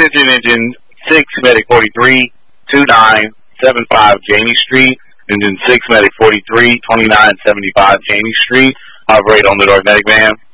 engine 6, medic 43, 2975 Janie Street. Engine 6, medic 43, 2975 Janie Street. Operate on the North Medic van.